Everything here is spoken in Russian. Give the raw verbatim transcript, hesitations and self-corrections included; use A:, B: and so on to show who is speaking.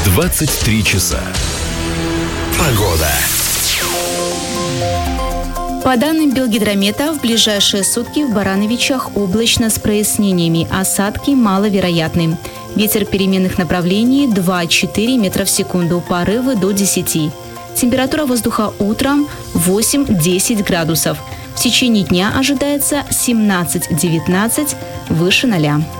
A: двадцать три часа. Погода.
B: По данным Белгидромета, в ближайшие сутки в Барановичах облачно с прояснениями, осадки маловероятны. Ветер переменных направлений два-четыре метра в секунду, порывы до десяти. Температура воздуха утром восемь-десять градусов. В течение дня ожидается семнадцать-девятнадцать, выше ноля.